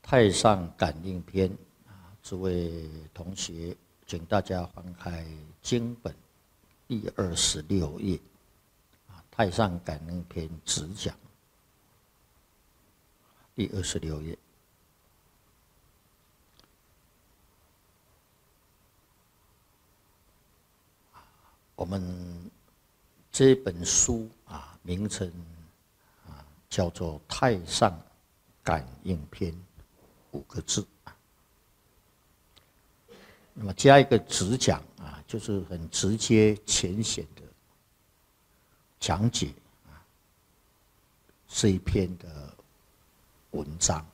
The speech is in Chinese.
太上感应篇诸位同学，请大家翻开经本第26页，太上感应篇直讲第26页。我们这本书名称叫做《太上感应篇》5个字。那么加一个直讲就是很直接浅显的讲解这一篇的文章。